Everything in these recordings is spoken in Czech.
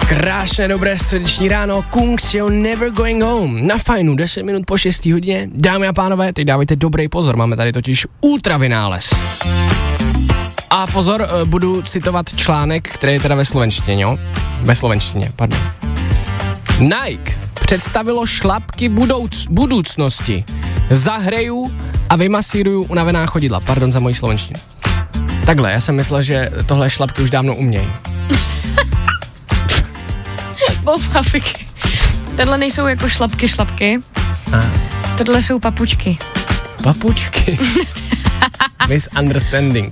Krásné dobré středeční ráno, Kungs, you're never going home. Na Fajnu 10 minut po 6 hodině. Dámy a pánové, teď dávajte dobrý pozor, máme tady totiž ultravynález. A pozor, budu citovat článek, který je teda ve slovenštině, jo? Ve slovenštině, pardon. Nike představilo šlapky budoucnosti. Zahreju a vymasíruju unavená chodidla. Pardon za moji slovenštinu. Takhle, já jsem myslel, že tohle šlapky už dávno umějí. Papiky. Tohle nejsou jako šlapky. Tohle jsou papučky. Papučky? Misunderstanding.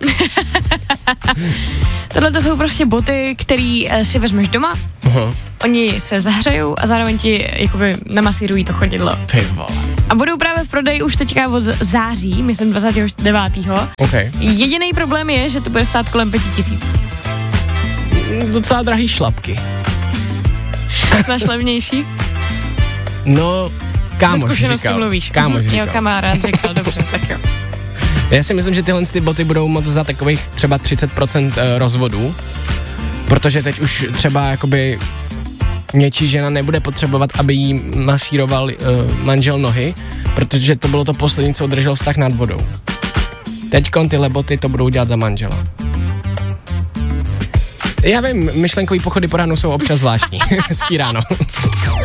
Tohle to jsou prostě boty, který si vezmeš doma. Oni se zahřejou a zároveň ti jakoby namasírují to chodidlo. Ty vole. A budou právě v prodeji už teďka od září, myslím 29. Okay. Jediný problém je, že to bude stát kolem 5 000. Docela drahý šlapky. Máš levnější? No, kámoš říkal. Mluvíš. Kámoš říkal. Jo, kamarád říkal, dobře, tak jo. Já si myslím, že tyhle boty budou moc za takových třeba 30% rozvodů, protože teď už třeba jakoby něčí žena nebude potřebovat, aby jí masíroval manžel nohy, protože to bylo to poslední, co udržel vztah nad vodou. Teďkon tyhle boty to budou dělat za manžela. Já vím, myšlenkový pochody po ránu jsou občas zvláštní. Hezký ráno.